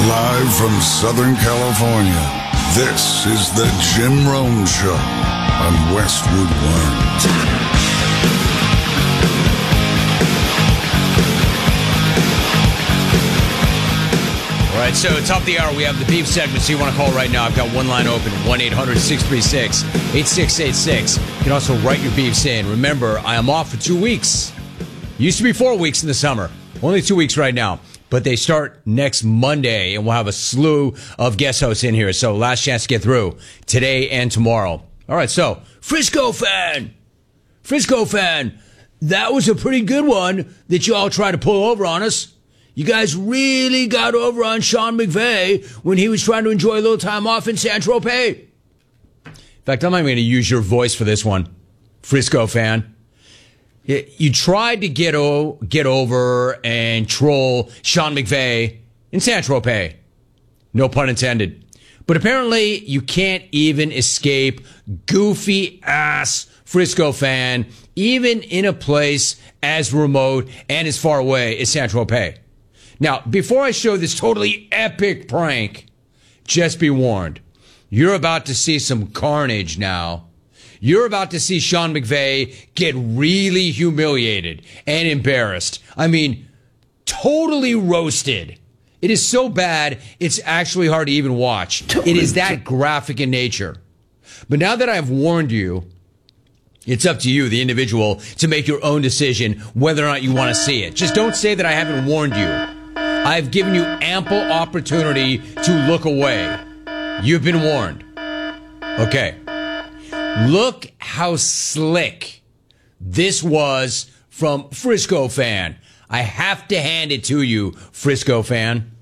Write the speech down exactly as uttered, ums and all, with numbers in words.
Live from Southern California, this is the Jim Rome Show on Westwood One. All right, so top of the hour, we have the beef segment, so you want to call right now. I've got one line open, one eight hundred six three six eight six eight six. You can also write your beefs in. Remember, I am off for two weeks. Used to be four weeks in the summer. Only two weeks right now. But they start next Monday, and we'll have a slew of guest hosts in here. So last chance to get through today and tomorrow. All right, so Frisco fan. Frisco fan. That was a pretty good one that you all tried to pull over on us. You guys really got over on Sean McVay when he was trying to enjoy a little time off in Saint-Tropez. In fact, I'm not even going to use your voice for this one, Frisco fan. You tried to get o- get over and troll Sean McVay in Saint-Tropez. No pun intended. But apparently you can't even escape goofy-ass Frisco fan, even in a place as remote and as far away as Saint-Tropez. Now, before I show this totally epic prank, just be warned. You're about to see some carnage now. You're about to see Sean McVay get really humiliated and embarrassed. I mean, totally roasted. It is so bad, it's actually hard to even watch. It is that graphic in nature. But now that I've warned you, it's up to you, the individual, to make your own decision whether or not you want to see it. Just don't say that I haven't warned you. I've given you ample opportunity to look away. You've been warned. Okay. Look how slick this was from Frisco fan. I have to hand it to you, Frisco fan.